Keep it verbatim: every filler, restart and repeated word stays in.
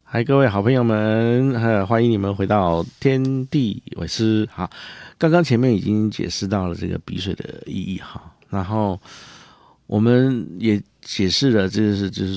嗨，各位好朋友们，呃，欢迎你们回到天地伟师。好，刚刚前面已经解释到了这个比水的意义哈，然后我们也解释了，就是就是